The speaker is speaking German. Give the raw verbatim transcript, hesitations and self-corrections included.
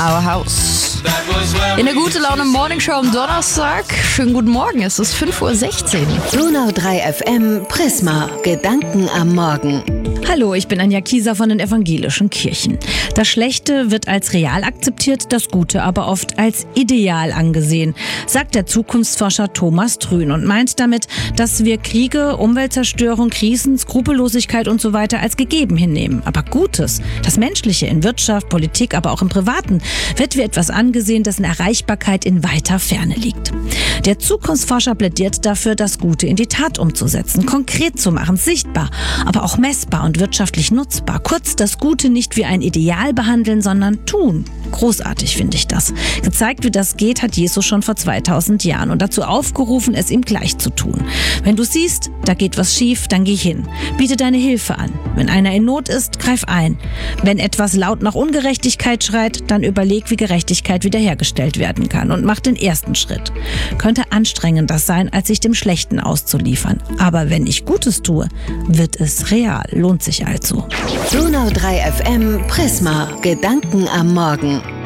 Our House. In der Gute Laune Morning Show am Donnerstag. Schönen guten Morgen, es ist fünf Uhr sechzehn. Donau drei F M Prisma. Gedanken am Morgen. Hallo, ich bin Anja Kieser von den evangelischen Kirchen. Das Schlechte wird als real akzeptiert, das Gute aber oft als ideal angesehen, sagt der Zukunftsforscher Thomas Trün und meint damit, dass wir Kriege, Umweltzerstörung, Krisen, Skrupellosigkeit und so weiter als gegeben hinnehmen. Aber Gutes, das Menschliche in Wirtschaft, Politik, aber auch im Privaten, wird wie etwas angesehen, dessen Erreichbarkeit in weiter Ferne liegt. Der Zukunftsforscher plädiert dafür, das Gute in die Tat umzusetzen, konkret zu machen, sichtbar, aber auch messbar und wirtschaftlich nutzbar. Kurz, das Gute nicht wie ein Ideal behandeln, sondern tun. Großartig finde ich das. Gezeigt, wie das geht, hat Jesus schon vor zweitausend Jahren und dazu aufgerufen, es ihm gleich zu tun. Wenn du siehst, da geht was schief, dann geh hin. Biete deine Hilfe an. Wenn einer in Not ist, greif ein. Wenn etwas laut nach Ungerechtigkeit schreit, dann überleg, wie Gerechtigkeit wiederhergestellt werden kann und mach den ersten Schritt. Könnte anstrengender sein, als sich dem Schlechten auszuliefern. Aber wenn ich Gutes tue, wird es real. Lohnt sich also. Donau drei F M Prisma. Gedanken am Morgen.